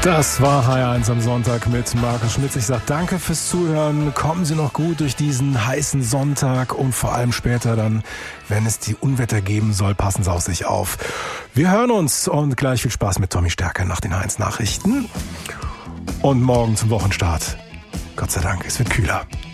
Das war HR1 am Sonntag mit Markus Schmitz. Ich sage danke fürs Zuhören. Kommen Sie noch gut durch diesen heißen Sonntag und vor allem später dann, wenn es die Unwetter geben soll, passen Sie auf sich auf. Wir hören uns und gleich viel Spaß mit Tommy Stärke nach den HR1 Nachrichten. Und morgen zum Wochenstart. Gott sei Dank, es wird kühler.